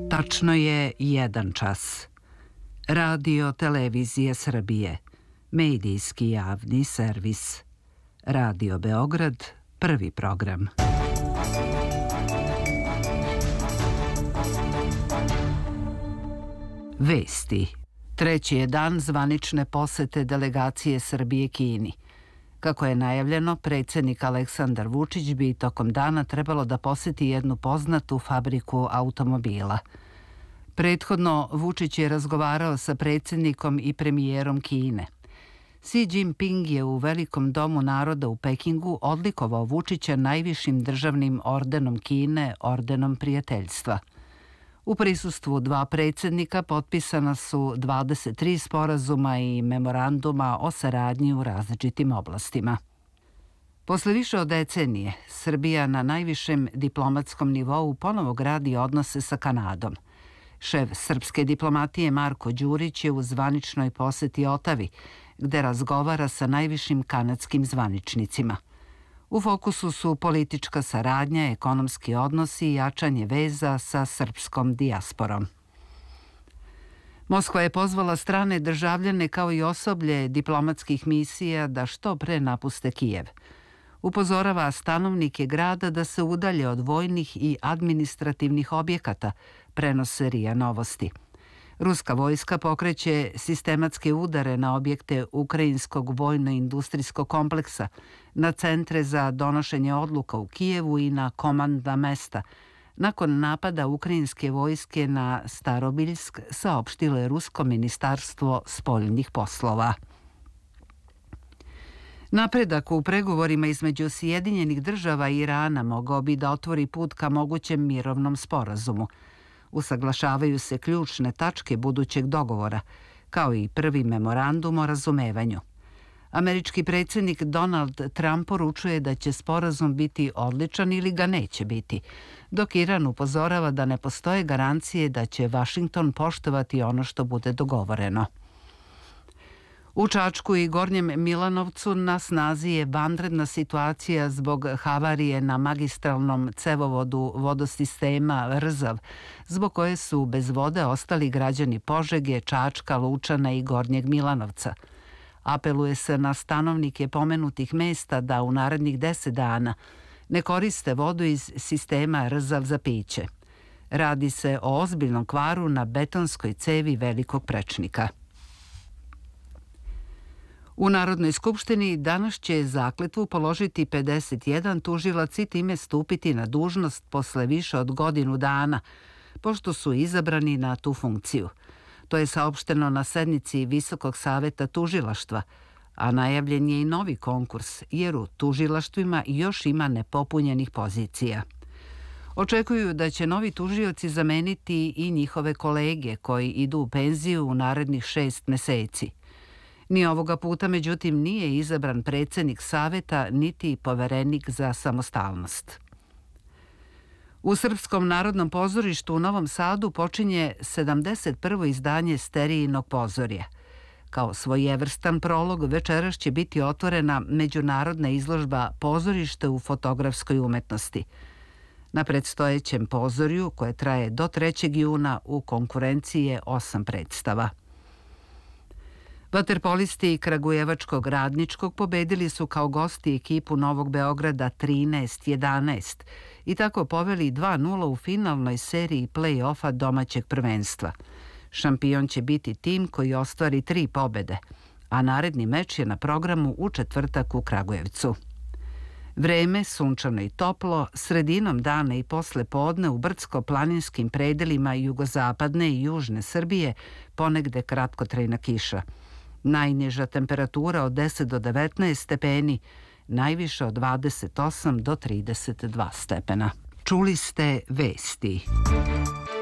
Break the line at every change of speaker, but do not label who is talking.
Tačno je 1 čas. Radio Televizije Srbije. Medijski javni servis. Radio Beograd, prvi program. Vesti. Treći je dan zvanične posete delegacije Srbije Kini. Kako je najavljeno, predsjednik Aleksandar Vučić bi tokom dana trebalo da poseti jednu poznatu fabriku automobila. Prethodno, Vučić je razgovarao sa predsjednikom i premijerom Kine. Xi Jinping je u Velikom domu naroda u Pekingu odlikovao Vučića najvišim državnim ordenom Kine, ordenom prijateljstva. U prisustvu 2 predsjednika potpisana su 23 sporazuma i memoranduma o saradnji u različitim oblastima. Posle više od decenije, Srbija na najvišem diplomatskom nivou ponovo gradi odnose sa Kanadom. Šef srpske diplomatije Marko Đurić je u zvaničnoj poseti Otavi, gde razgovara sa najvišim kanadskim zvaničnicima. U fokusu su politička saradnja, ekonomski odnosi i jačanje veza sa srpskom dijasporom. Moskva je pozvala strane državljane kao i osoblje diplomatskih misija da što pre napuste Kijev. Upozorava stanovnike grada da se udalje od vojnih i administrativnih objekata, prenose RIA Novosti. Ruska vojska pokreće sistematske udare na objekte ukrajinskog vojno-industrijskog kompleksa, na centre za donošenje odluka u Kijevu i na komandna mesta. Nakon napada ukrajinske vojske na Starobiljsk, saopštilo je Rusko ministarstvo spoljnih poslova. Napredak u pregovorima između Sjedinjenih država i Irana mogao bi da otvori put ka mogućem mirovnom sporazumu. Usaglašavaju se ključne tačke budućeg dogovora, kao i prvi memorandum o razumevanju. Američki predsjednik Donald Trump poručuje da će sporazum biti odličan ili ga neće biti, dok Iran upozorava da ne postoje garancije da će Vašington poštovati ono što bude dogovoreno. U Čačku i Gornjem Milanovcu na snazi je vanredna situacija zbog havarije na magistralnom cevovodu vodosistema Rzav, zbog koje su bez vode ostali građani Požege, Čačka, Lučana i Gornjeg Milanovca. Apeluje se na stanovnike pomenutih mesta da u narednih 10 dana ne koriste vodu iz sistema Rzav za piće. Radi se o ozbiljnom kvaru na betonskoj cevi velikog prečnika. U Narodnoj skupštini danas će zakletvu položiti 51 tužilac i time stupiti na dužnost posle više od godinu dana, pošto su izabrani na tu funkciju. To je saopšteno na sednici Visokog saveta tužilaštva, a najavljen je i novi konkurs, jer u tužilaštvima još ima nepopunjenih pozicija. Očekuju da će novi tužioci zameniti i njihove kolege koji idu u penziju u narednih 6 meseci. Ni ovoga puta, međutim, nije izabran predsjednik saveta niti poverenik za samostalnost. U Srpskom narodnom pozorištu u Novom Sadu počinje 71. izdanje Sterijinog pozorja. Kao svojevrstan prolog večeras će biti otvorena međunarodna izložba Pozorište u fotografskoj umetnosti. Na predstojećem pozorju, koje traje do 3. juna, u konkurenciji je 8 predstava. Vaterpolisti Kragujevačkog Radničkog pobedili su kao gosti ekipu Novog Beograda 13-11 i tako poveli 2-0 u finalnoj seriji play-offa domaćeg prvenstva. Šampion će biti tim koji ostvari 3 pobede, a naredni meč je na programu u četvrtak u Kragujevcu. Vreme sunčano i toplo, sredinom dana i posle podne u brdsko-planinskim predelima jugozapadne i južne Srbije ponegde kratkotrajna kiša. Najniža temperatura od 10 do 19 stepeni, najviše od 28 do 32 stepena. Čuli ste vesti.